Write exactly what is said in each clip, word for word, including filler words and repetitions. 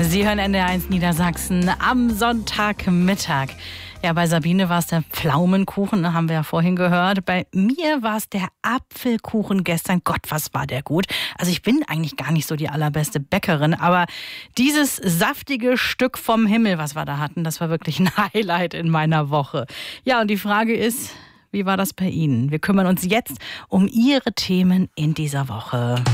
Sie hören N D R eins Niedersachsen am Sonntagmittag. Ja, bei Sabine war es der Pflaumenkuchen, ne, haben wir ja vorhin gehört. Bei mir war es der Apfelkuchen gestern. Gott, was war der gut. Also ich bin eigentlich gar nicht so die allerbeste Bäckerin, aber dieses saftige Stück vom Himmel, was wir da hatten, das war wirklich ein Highlight in meiner Woche. Ja, und die Frage ist, wie war das bei Ihnen? Wir kümmern uns jetzt um Ihre Themen in dieser Woche.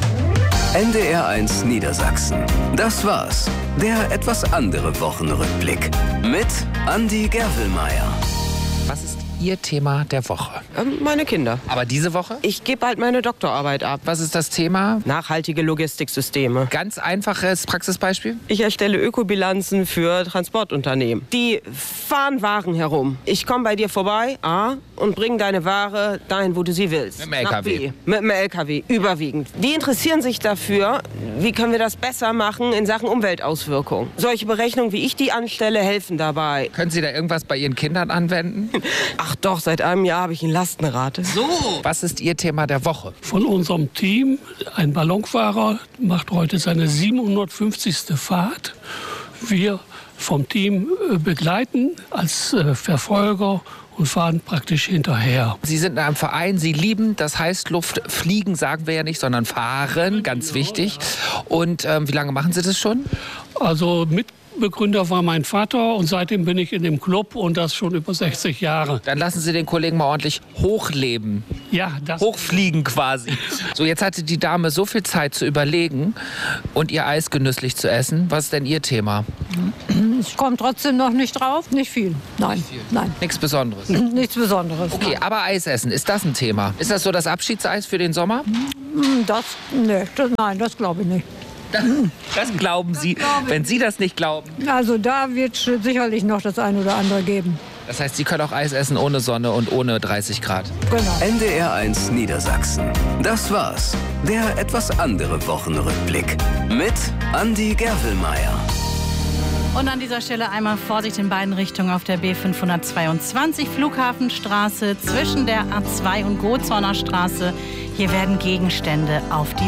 N D R eins Niedersachsen. Das war's. Der etwas andere Wochenrückblick. Mit Andi Gerwelmeier. Was ist Ihr Thema der Woche? Ähm, meine Kinder. Aber diese Woche? Ich gebe bald meine Doktorarbeit ab. Was ist das Thema? Nachhaltige Logistiksysteme. Ganz einfaches Praxisbeispiel? Ich erstelle Ökobilanzen für Transportunternehmen. Die fahren Waren herum. Ich komme bei dir vorbei, A, und bringe deine Ware dahin, wo du sie willst. Mit dem L K W? Nach B. Mit dem L K W, überwiegend. Die interessieren sich dafür, wie können wir das besser machen in Sachen Umweltauswirkungen. Solche Berechnungen, wie ich die anstelle, helfen dabei. Können Sie da irgendwas bei Ihren Kindern anwenden? Ach doch, seit einem Jahr habe ich eine Lastenrate. So. Was ist Ihr Thema der Woche? Von unserem Team, ein Ballonfahrer, macht heute seine siebenhundertfünfzigste Fahrt. Wir vom Team begleiten als Verfolger und fahren praktisch hinterher. Sie sind in einem Verein, Sie lieben das Heißluft. Fliegen sagen wir ja nicht, sondern fahren, ganz wichtig. Und ähm, wie lange machen Sie das schon? Also Mitbegründer war mein Vater und seitdem bin ich in dem Club und das schon über sechzig Jahre. Dann lassen Sie den Kollegen mal ordentlich hochleben. Ja, das Hochfliegen quasi. So, jetzt hatte die Dame so viel Zeit zu überlegen und ihr Eis genüsslich zu essen. Was ist denn Ihr Thema? Ich komme trotzdem noch nicht drauf. Nicht viel. Nein, Nicht viel. nein. Nichts Besonderes. Nichts Besonderes. Okay, nein. aber Eis essen, ist das ein Thema? Ist das so das Abschiedseis für den Sommer? Das, nee, das, nein, das glaube ich nicht. Das, das glauben Sie, wenn Sie das nicht glauben. Also da wird es sicherlich noch das ein oder andere geben. Das heißt, Sie können auch Eis essen ohne Sonne und ohne dreißig Grad. Genau. N D R eins Niedersachsen. Das war's. Der etwas andere Wochenrückblick. Mit Andi Gerwelmeier. Und an dieser Stelle einmal Vorsicht in beiden Richtungen auf der B fünfhundertzweiundzwanzig Flughafenstraße zwischen der A zwei und Grozauner Straße. Hier werden Gegenstände auf die